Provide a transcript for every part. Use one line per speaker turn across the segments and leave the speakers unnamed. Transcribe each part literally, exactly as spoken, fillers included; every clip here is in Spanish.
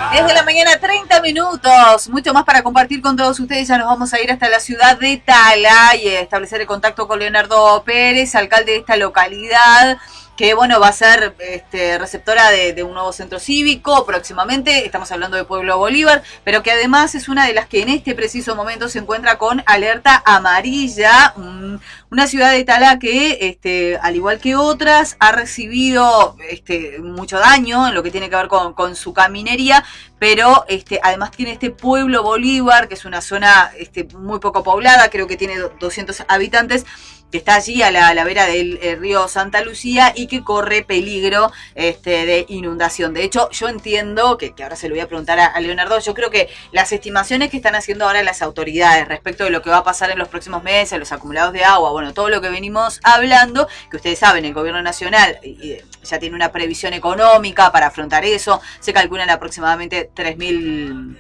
diez de la mañana, treinta minutos. Mucho más para compartir con todos ustedes. Ya nos vamos a ir hasta la ciudad de Tala y establecer el contacto con Leonardo Pérez, alcalde de esta localidad, que bueno, va a ser este, receptora de, de un nuevo centro cívico próximamente. Estamos hablando de Pueblo Bolívar, pero que además es una de las que en este preciso momento se encuentra con alerta amarilla. Una ciudad de Tala que, este, al igual que otras, ha recibido este, mucho daño en lo que tiene que ver con, con su caminería, pero este, además tiene este Pueblo Bolívar, que es una zona este, muy poco poblada, creo que tiene doscientos habitantes, que está allí a la, a la vera del río Santa Lucía y que corre peligro este, de inundación. De hecho, yo entiendo, que, que ahora se lo voy a preguntar a, a Leonardo, yo creo que las estimaciones que están haciendo ahora las autoridades respecto de lo que va a pasar en los próximos meses, los acumulados de agua, bueno, todo lo que venimos hablando, que ustedes saben, el gobierno nacional ya tiene una previsión económica para afrontar eso, se calculan aproximadamente tres mil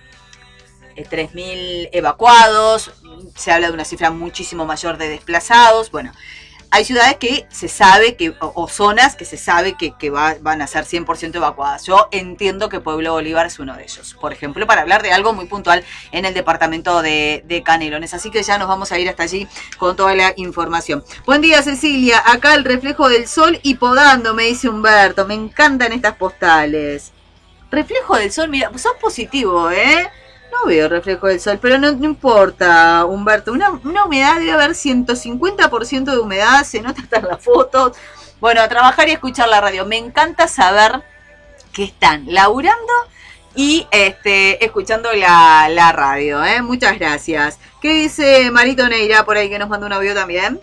evacuados, se habla de una cifra muchísimo mayor de desplazados. Bueno, hay ciudades que se sabe que, o, o zonas que se sabe que, que va, van a ser cien por ciento evacuadas. Yo entiendo que Pueblo Bolívar es uno de ellos, por ejemplo, para hablar de algo muy puntual en el departamento de, de Canelones. Así que ya nos vamos a ir hasta allí con toda la información. Buen día, Cecilia. Acá el reflejo del sol y podando, me dice Humberto. Me encantan estas postales. Reflejo del sol, mira, sos positivo, ¿eh? No veo reflejo del sol, pero no, no importa, Humberto. Una, una humedad debe haber ciento cincuenta por ciento de humedad, se nota hasta en las fotos. Bueno, a trabajar y a escuchar la radio. Me encanta saber que están laburando y este, escuchando la, la radio, ¿eh? Muchas gracias. ¿Qué dice Marito Neira por ahí que nos mandó un audio también?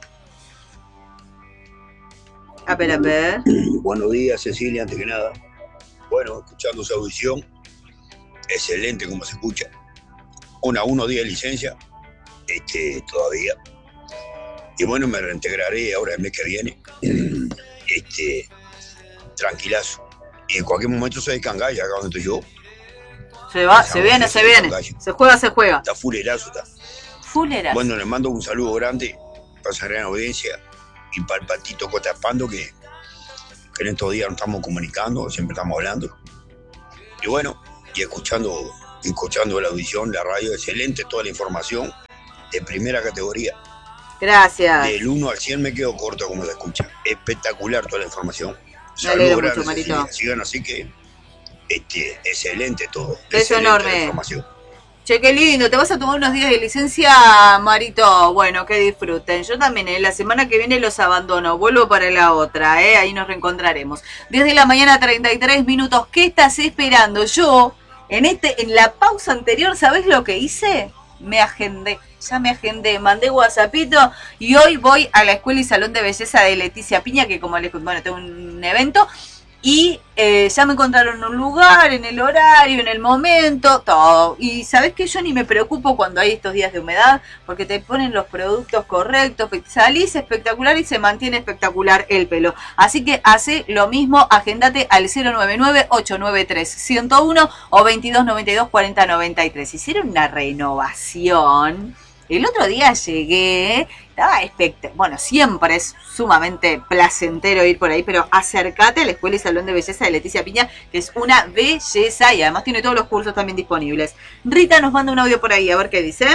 A ver, a ver.
Buenos días, Cecilia, antes que nada. Bueno, escuchando su audición. Excelente como se escucha. Una uno días de licencia, este, todavía. Y bueno, me reintegraré ahora el mes que viene. Este, tranquilazo. Y en cualquier momento se descangalla acá donde estoy yo.
Se va, se viene, se viene. Se juega, se juega.
Está fulerazo, está.
Fulerazo.
Bueno, les mando un saludo grande para esa gran audiencia y para el patito Cotapando que, que en estos días nos estamos comunicando, siempre estamos hablando. Y bueno, y escuchando, escuchando la audición, la radio, excelente, toda la información de primera categoría.
Gracias.
Del uno al cien me quedo corto como se escucha. Espectacular toda la información.
Me alegro mucho, Marito.
Sigan así que este, excelente todo.
Beso enorme. Che, qué lindo, te vas a tomar unos días de licencia, Marito. Bueno, que disfruten. Yo también, ¿eh? La semana que viene los abandono. Vuelvo para la otra, ¿eh? Ahí nos reencontraremos. diez de la mañana, treinta y tres minutos. ¿Qué estás esperando? Yo, en este, en la pausa anterior, ¿sabés lo que hice? Me agendé. Ya me agendé, mandé WhatsAppito y hoy voy a la Escuela y Salón de Belleza de Leticia Piña, que como les bueno, tengo un evento. Y eh, ya me encontraron un lugar, en el horario, en el momento, todo. Y ¿sabés qué? Yo ni me preocupo cuando hay estos días de humedad, porque te ponen los productos correctos, salís espectacular y se mantiene espectacular el pelo. Así que hace lo mismo, agendate al cero nueve nueve, ocho nueve tres, uno cero uno o veintidós noventa y dos, cuarenta noventa y tres. Hicieron una renovación. El otro día llegué, estaba espectacular. Bueno, siempre es sumamente placentero ir por ahí, pero acércate a la Escuela y Salón de Belleza de Leticia Piña, que es una belleza y además tiene todos los cursos también disponibles. Rita nos manda un audio por ahí, a ver qué dice.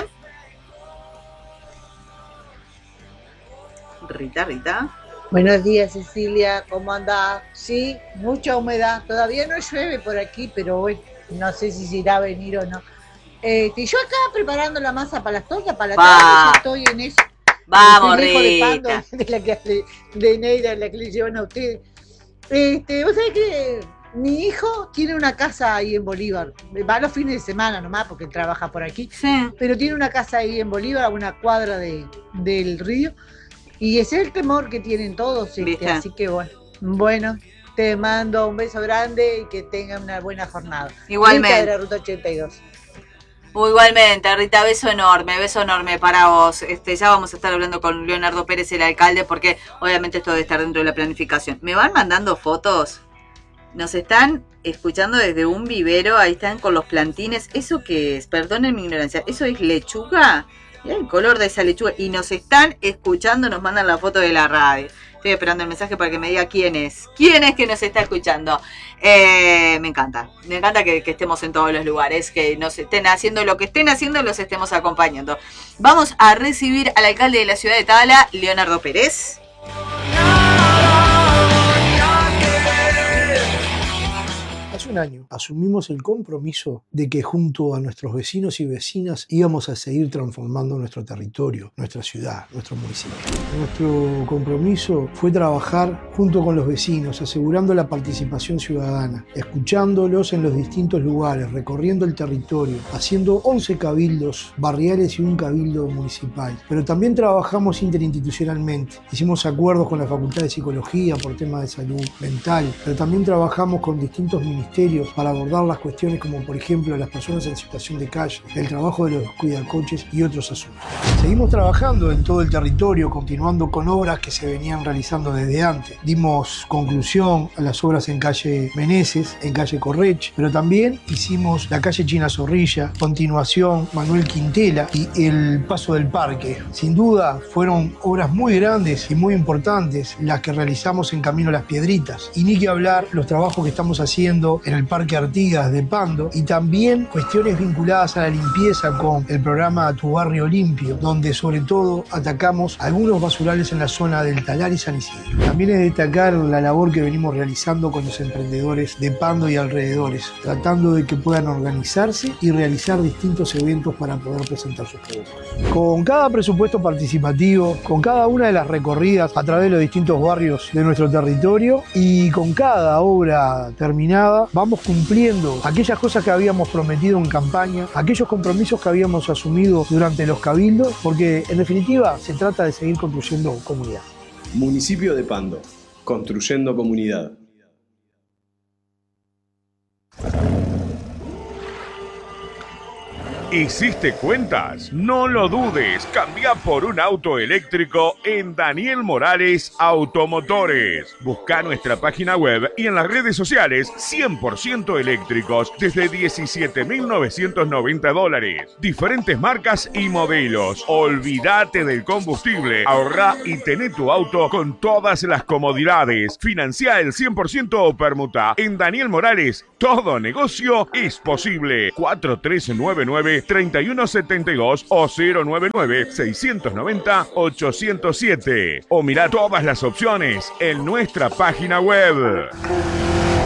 Rita, Rita.
Buenos días, Cecilia, ¿cómo andás? Sí, mucha humedad. Todavía no llueve por aquí, pero hoy no sé si se irá a venir o no. Eh, yo acá preparando la masa para las tortas, para la tarde, estoy en eso.
Vamos, Rita.
De, de la que de, de Neida, la que le llevan a ustedes. Este, vos sabés que mi hijo tiene una casa ahí en Bolívar. Va los fines de semana nomás, porque él trabaja por aquí.
Sí.
Pero tiene una casa ahí en Bolívar, a una cuadra de, del río. Y ese es el temor que tienen todos. Este, así que bueno, bueno, te mando un beso grande y que tengan una buena jornada.
Igualmente.
Rita de la Ruta ochenta y dos.
Igualmente, Rita, beso enorme, beso enorme para vos. Este, ya vamos a estar hablando con Leonardo Pérez, el alcalde, porque obviamente esto debe estar dentro de la planificación. ¿Me van mandando fotos? Nos están escuchando desde un vivero, ahí están con los plantines. ¿Eso qué es? Perdonen mi ignorancia. ¿Eso es lechuga? Mirá el color de esa lechuga. Y nos están escuchando, nos mandan la foto de la radio. Estoy esperando el mensaje para que me diga quién es. ¿Quién es que nos está escuchando? Eh, me encanta. Me encanta que, que estemos en todos los lugares, que nos estén haciendo lo que estén haciendo, los estemos acompañando. Vamos a recibir al alcalde de la ciudad de Tabala, Leonardo Pérez.
Hace un año asumimos el compromiso de que junto a nuestros vecinos y vecinas íbamos a seguir transformando nuestro territorio, nuestra ciudad, nuestro municipio. Nuestro compromiso fue trabajar junto con los vecinos, asegurando la participación ciudadana, escuchándolos en los distintos lugares, recorriendo el territorio, haciendo once cabildos barriales y un cabildo municipal. Pero también trabajamos interinstitucionalmente. Hicimos acuerdos con la Facultad de Psicología por temas de salud mental, pero también trabajamos con distintos ministerios para abordar las cuestiones como por ejemplo las personas en situación de calle, el trabajo de los cuidacoches y otros asuntos. Seguimos trabajando en todo el territorio, continuando con obras que se venían realizando desde antes. Dimos conclusión a las obras en calle Meneses, en calle Correch, pero también hicimos la calle China Zorrilla, continuación Manuel Quintela y el Paso del Parque. Sin duda fueron obras muy grandes y muy importantes las que realizamos en Camino a las Piedritas. Y ni que hablar los trabajos que estamos haciendo en el Parque Artigas de Pando y también cuestiones vinculadas a la limpieza con el programa Tu Barrio Limpio, donde sobre todo atacamos algunos basurales en la zona del Talar y San Isidro. También es destacar la labor que venimos realizando con los emprendedores de Pando y alrededores, tratando de que puedan organizarse y realizar distintos eventos para poder presentar sus productos. Con cada presupuesto participativo, con cada una de las recorridas a través de los distintos barrios de nuestro territorio y con cada obra terminada, vamos cumpliendo aquellas cosas que habíamos prometido en campaña, aquellos compromisos que habíamos asumido durante los cabildos, porque en definitiva se trata de seguir construyendo comunidad.
Municipio de Pando, construyendo comunidad.
¿Hiciste cuentas? No lo dudes, cambia por un auto eléctrico en Daniel Morales Automotores. Busca nuestra página web y en las redes sociales cien por ciento eléctricos desde diecisiete mil novecientos noventa dólares. Diferentes marcas y modelos. Olvídate del combustible, ahorra y tené tu auto con todas las comodidades. Financia el cien por ciento o permuta. En Daniel Morales, todo negocio es posible. cuatro tres nueve nueve, tres uno siete dos o cero nueve nueve, seis nueve cero, ocho cero siete. O mira todas las opciones en nuestra página web.